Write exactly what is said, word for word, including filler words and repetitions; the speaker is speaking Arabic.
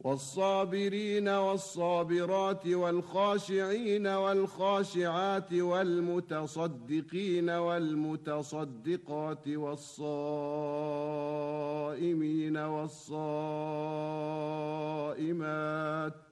والصابرين والصابرات والخاشعين والخاشعات والمتصدقين والمتصدقات والصائمين والصائمات